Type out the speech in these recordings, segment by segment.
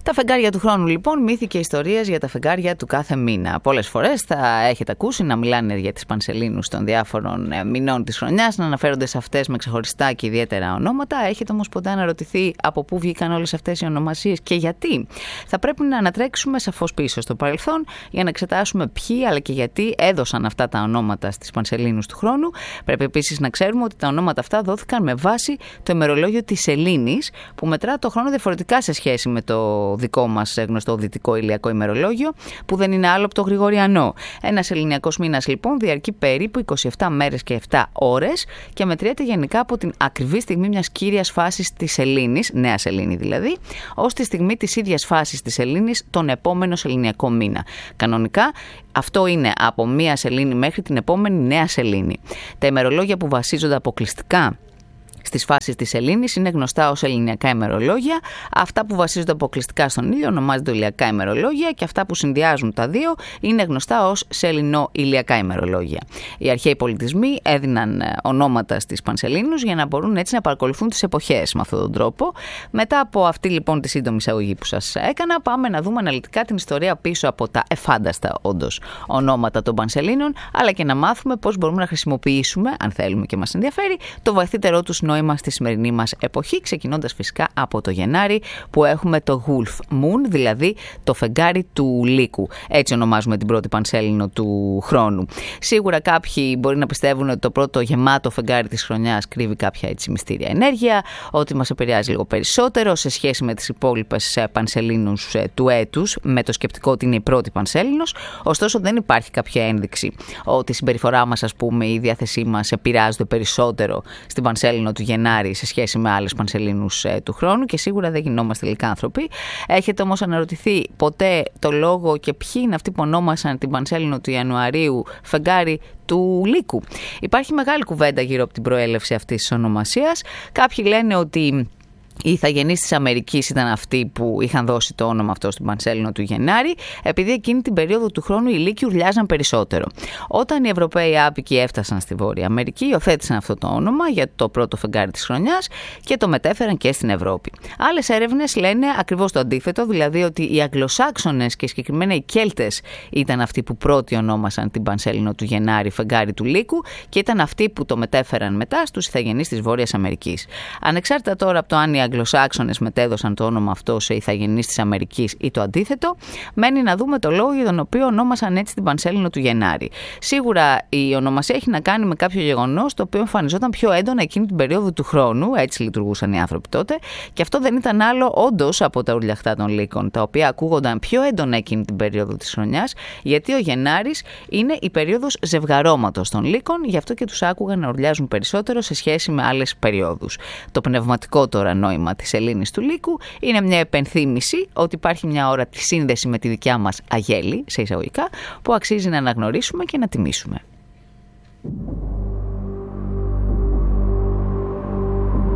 Τα φεγγάρια του χρόνου, λοιπόν, μύθοι και ιστορίες για τα φεγγάρια του κάθε μήνα. Πολλές φορές θα έχετε ακούσει να μιλάνε για τις πανσελίνους των διάφορων μηνών της χρονιάς, να αναφέρονται σε αυτές με ξεχωριστά και ιδιαίτερα ονόματα. Έχετε όμως ποτέ αναρωτηθεί από πού βγήκαν όλες αυτές οι ονομασίες και γιατί? Θα πρέπει να ανατρέξουμε σαφώς πίσω στο παρελθόν για να εξετάσουμε ποιοι αλλά και γιατί έδωσαν αυτά τα ονόματα στις πανσελίνους του χρόνου. Πρέπει επίσης να ξέρουμε ότι τα ονόματα αυτά δόθηκαν με βάση το ημερολόγιο της Σελήνης, που μετρά το χρόνο διαφορετικά σε σχέση με το δικό μας γνωστό δυτικό ηλιακό ημερολόγιο, που δεν είναι άλλο από το γρηγοριανό. Ένας ελληνιακός μήνας, λοιπόν, διαρκεί περίπου 27 μέρες και 7 ώρες και μετριέται γενικά από την ακριβή στιγμή μιας κύριας φάσης της Σελήνης, Νέα Σελήνη δηλαδή, ως τη στιγμή της ίδιας φάσης της Σελήνης τον επόμενο σεληνιακό μήνα. Κανονικά αυτό είναι από μία Σελήνη μέχρι την επόμενη Νέα Σελήνη. Τα ημερολόγια που βασίζονται αποκλειστικά στις φάσεις της Σελήνης είναι γνωστά ως ελληνιακά ημερολόγια. Αυτά που βασίζονται αποκλειστικά στον ήλιο ονομάζονται ηλιακά ημερολόγια και αυτά που συνδυάζουν τα δύο είναι γνωστά ως σεληνο-ηλιακά ημερολόγια. Οι αρχαίοι πολιτισμοί έδιναν ονόματα στις πανσελήνους για να μπορούν έτσι να παρακολουθούν τις εποχές με αυτόν τον τρόπο. Μετά από αυτή, λοιπόν, τη σύντομη εισαγωγή που σας έκανα, πάμε να δούμε αναλυτικά την ιστορία πίσω από τα εφάνταστα όντως ονόματα των πανσελήνων, αλλά και να μάθουμε πώς μπορούμε να χρησιμοποιήσουμε, αν θέλουμε και μας ενδιαφέρει, το βαθύτερό τους νόημα στη σημερινή μας εποχή, ξεκινώντας φυσικά από το Γενάρη που έχουμε το Wolf Moon, δηλαδή το φεγγάρι του Λύκου. Έτσι ονομάζουμε την πρώτη πανσέλινο του χρόνου. Σίγουρα κάποιοι μπορεί να πιστεύουν ότι το πρώτο γεμάτο φεγγάρι της χρονιάς κρύβει κάποια έτσι μυστήρια ενέργεια, ότι μας επηρεάζει λίγο περισσότερο σε σχέση με τις υπόλοιπες πανσελίνους του έτους, με το σκεπτικό ότι είναι η πρώτη πανσέλινος. Ωστόσο, δεν υπάρχει κάποια ένδειξη ότι η συμπεριφορά μας, ας πούμε, η διάθεσή μας επηρεάζεται περισσότερο στην πανσέλινο του Γενάρη σε σχέση με άλλες πανσελίνους του χρόνου και σίγουρα δεν γινόμαστε λυκάνθρωποι. Έχετε όμως αναρωτηθεί ποτέ το λόγο και ποιοι είναι αυτοί που ονόμασαν την πανσέλινο του Ιανουαρίου φεγγάρι του Λύκου? Υπάρχει μεγάλη κουβέντα γύρω από την προέλευση αυτής της ονομασίας. Κάποιοι λένε ότι οι ηθαγενείς της Αμερικής ήταν αυτοί που είχαν δώσει το όνομα αυτό στην πανσέλινο του Γενάρη, επειδή εκείνη την περίοδο του χρόνου οι Λύκοι ουρλιάζαν περισσότερο. Όταν οι Ευρωπαίοι άπικοι έφτασαν στη Βόρεια Αμερική, υιοθέτησαν αυτό το όνομα για το πρώτο φεγγάρι της χρονιάς και το μετέφεραν και στην Ευρώπη. Άλλες έρευνες λένε ακριβώς το αντίθετο, δηλαδή ότι οι Αγγλοσάξονες και συγκεκριμένα οι Κέλτες ήταν αυτοί που πρώτοι ονόμασαν την πανσέλινο του Γενάρη φεγγάρι του Λύκου και ήταν αυτοί που το μετέφεραν μετά στους ηθαγενείς της Βόρειας Αμερικής. Ανεξάρτητα τώρα από το αν οι Αγγλοσάξονες μετέδωσαν το όνομα αυτό σε ηθαγενείς της Αμερικής ή το αντίθετο, μένει να δούμε το λόγο για τον οποίο ονόμασαν έτσι την πανσέλινο του Γενάρη. Σίγουρα η ονομασία έχει να κάνει με κάποιο γεγονός το οποίο εμφανιζόταν πιο έντονα εκείνη την περίοδο του χρόνου, έτσι λειτουργούσαν οι άνθρωποι τότε, και αυτό δεν ήταν άλλο όντως από τα ουρλιαχτά των Λύκων, τα οποία ακούγονταν πιο έντονα εκείνη την περίοδο της χρονιάς, γιατί ο Γενάρης είναι η περίοδος ζευγαρώματος των Λύκων, γι' αυτό και τους άκουγαν να ουρλιάζουν περισσότερο σε σχέση με άλλες περιόδους. Το πνευματικό τώρα νόημα της Σελήνης του Λύκου είναι μια επενθύμηση ότι υπάρχει μια όρατη σύνδεση με τη δικιά μας αγέλη, σε εισαγωγικά, που αξίζει να αναγνωρίσουμε και να τιμήσουμε.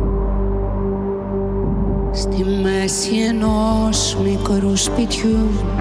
Στη μέση ενός μικρού σπιτιού